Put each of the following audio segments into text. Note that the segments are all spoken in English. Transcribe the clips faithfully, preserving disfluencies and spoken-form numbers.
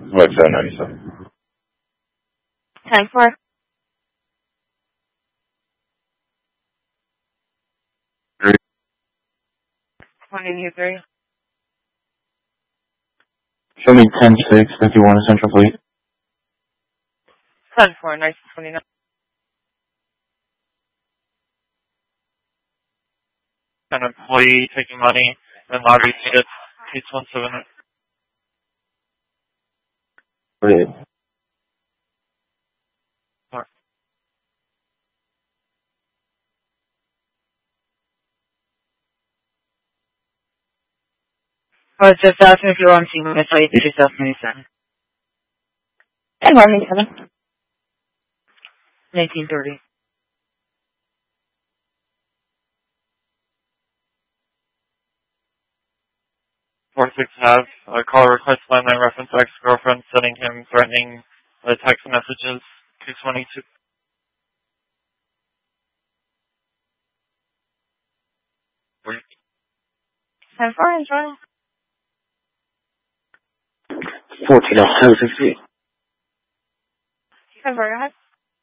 What's that ninety-seven? ten four. Three. twenty three. Show me ten six fifty-one Central Fleet. ten four, nice twenty-nine. An employee taking money and lottery tickets. Case one seven. Wait. I was just asking if you want to see my site. It's just ninety-seven. And ninety-seven. nineteen thirty. four six have a call request landline reference ex-girlfriend sending him threatening uh, text messages. Case twenty-two. ten four, enjoy. fourteen oh seven sixty. ten four, go ahead.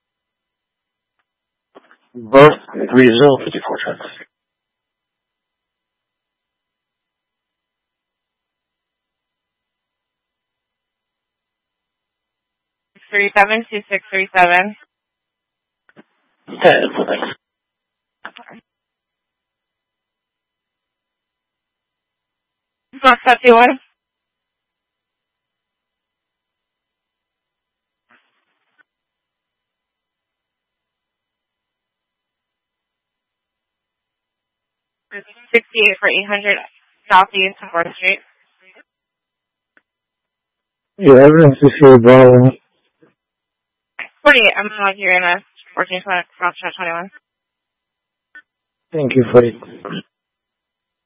Both three zero fifty-four trucks. three seven two six three seven. ten, thanks. Box fifty-one. sixty-eight for eight hundred Southeast fourth Street. Yeah, everything's just here, bro. forty-eight, I'm going to you're in a fourteen twenty, twenty-one. Thank you for it.